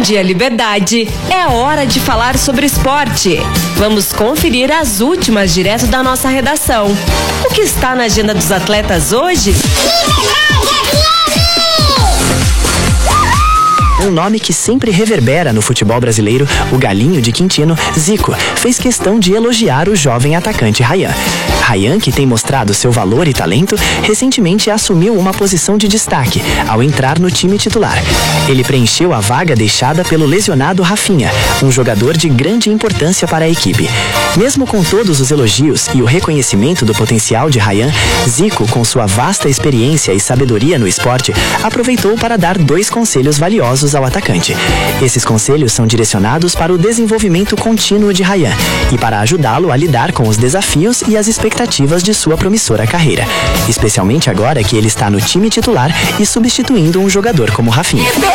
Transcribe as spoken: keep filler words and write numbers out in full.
dia, Liberdade. É hora de falar sobre esporte. Vamos conferir as últimas direto da nossa redação. O que está na agenda dos atletas hoje? Um nome que sempre reverbera no futebol brasileiro, o galinho de Quintino, Zico, fez questão de elogiar o jovem atacante Ryan. Ryan, que tem mostrado seu valor e talento, recentemente assumiu uma posição de destaque ao entrar no time titular. Ele preencheu a vaga deixada pelo lesionado Rafinha, um jogador de grande importância para a equipe. Mesmo com todos os elogios e o reconhecimento do potencial de Ryan, Zico, com sua vasta experiência e sabedoria no esporte, aproveitou para dar dois conselhos valiosos ao atacante. Esses conselhos são direcionados para o desenvolvimento contínuo de Ryan e para ajudá-lo a lidar com os desafios e as expectativas de sua promissora carreira, especialmente agora que ele está no time titular e substituindo um jogador como Rafinha.